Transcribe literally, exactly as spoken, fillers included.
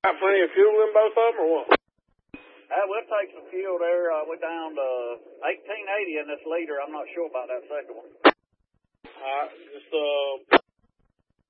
Got plenty of fuel in both of them, or what? Uh, we'll take some fuel there. Uh, we're down to eighteen eighty in this liter. I'm not sure about that second one. All right, just uh.